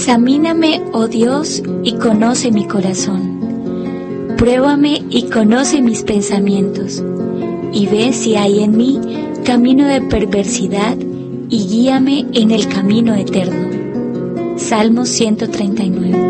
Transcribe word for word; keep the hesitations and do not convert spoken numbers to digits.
Examíname, oh Dios, y conoce mi corazón. Pruébame y conoce mis pensamientos, y ve si hay en mí camino de perversidad, y guíame en el camino eterno. Salmo ciento treinta y nueve.